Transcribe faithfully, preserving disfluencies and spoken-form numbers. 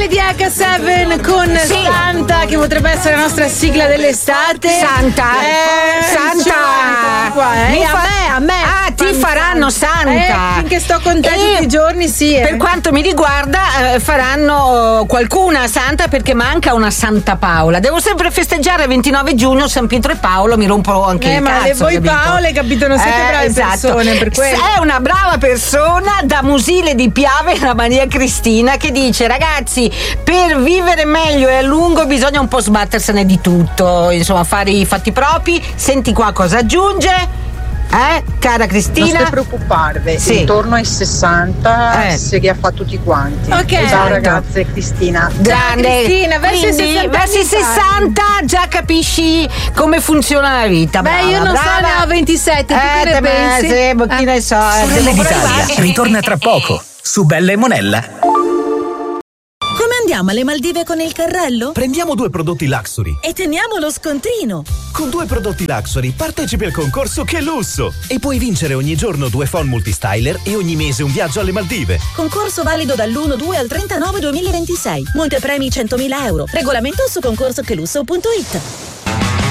N D H sette con Sì. Santa, che potrebbe essere la nostra sigla dell'estate. Santa, Eh, Santa, qua, eh. Mi a fa- me, a me. Ah, ti fanno faranno Santa. Eh, finché sto con te E tutti i giorni, sì. eh. Per quanto mi riguarda, eh, faranno qualcuna Santa, perché manca una Santa Paola. Devo sempre festeggiare il ventinove giugno San Pietro e Paolo, mi rompo anche Eh, il ma cazzo. le voi capito? Paole, capito? Non siete Eh, brave esatto. persone per quello. È una brava persona da Musile di Piave, la Maria Cristina, che dice: ragazzi, per vivere meglio e a lungo bisogna un po' sbattersene di tutto, insomma, fare i fatti propri. Senti qua cosa aggiunge. Eh, cara Cristina? Non preoccuparvi, Sì. intorno ai sessanta Eh. si riaffa tutti quanti. Ok. Ciao Esatto. ragazze, Cristina. Grande. Cristina, verso i Quindi, sessanta verso i anni fa. sessanta già capisci come funziona la vita. Beh, brava, io non so, brava. ne ho ventisette, tu eh, che ne te me- pensi? Sì, ma chi Eh. ne so. eh, Sorelle devo d'Italia provare. ritorna tra poco su Bella e Monella. Come andiamo alle Maldive con il carrello? Prendiamo due prodotti Luxury. E teniamo lo scontrino. Con due prodotti Luxury partecipi al concorso Che Lusso e puoi vincere ogni giorno due phone multistyler e ogni mese un viaggio alle Maldive. Concorso valido dall'uno due al trentanove duemilaventisei. Montepremi centomila euro. Regolamento su concorso che lusso punto it.